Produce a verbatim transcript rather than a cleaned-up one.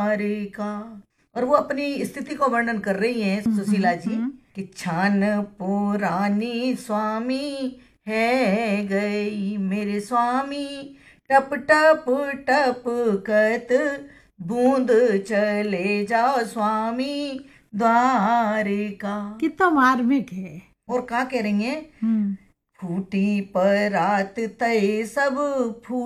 द्वारिका। और वो अपनी स्थिति को वर्णन कर रही हैं सुशीला जी कि छान पुरानी स्वामी है गई मेरे स्वामी, टप टप टप कत बूंद चले जाओ स्वामी द्वारिका। कितना मार्मिक है। और क्या कह रही हैं, फूटी परात तय सब फूट